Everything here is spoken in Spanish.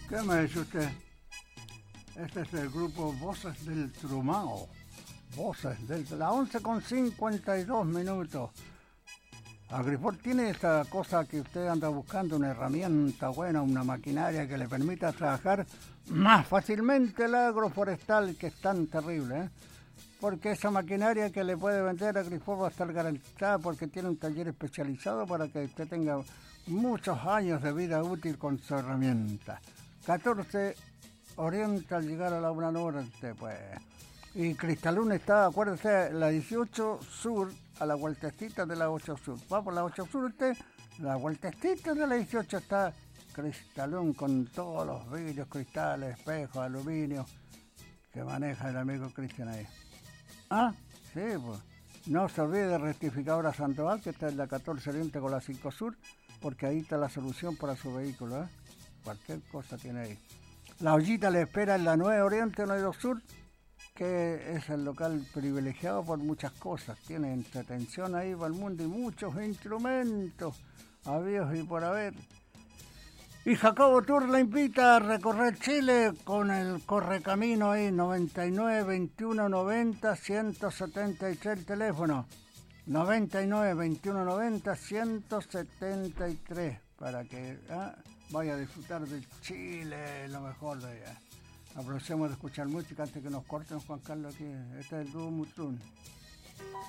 ¿Qué me dice usted? Este es el grupo Voces del Trumao. Voces del... Las 11:52. Agripor tiene esta cosa que usted anda buscando, una herramienta buena, una maquinaria que le permita trabajar más fácilmente el agroforestal, que es tan terrible, ¿eh? Porque esa maquinaria que le puede vender a Agripor va a estar garantizada porque tiene un taller especializado para que usted tenga muchos años de vida útil con su herramienta. 14 Oriental, llegar a la 1 norte, pues. Y Cristaluna está, acuérdese, la 18 Sur, a la vueltecita de la 8 Sur. Va por la 8 Sur usted, la vueltecita de la 18 está Cristalún con todos los vidrios, cristales, espejos, aluminio que maneja el amigo Cristian ahí. Ah, sí, pues. No se olvide de rectificadora Sandoval, que está en la 14 Oriente con la 5 Sur, porque ahí está la solución para su vehículo, ¿eh? Cualquier cosa tiene ahí. La Ollita le espera en la 9 Oriente, 9 Sur, que es el local privilegiado por muchas cosas. Tiene entretención ahí para el mundo y muchos instrumentos, habidos y por haber. Y Jacobo Tour la invita a recorrer Chile con el correcamino ahí, 99 21 90 173 el teléfono. 99 21 90 173 para que vaya a disfrutar de Chile, lo mejor de allá. Aprovechemos de escuchar música antes que nos corten, Juan Carlos, aquí. Este es el dúo Mutrún.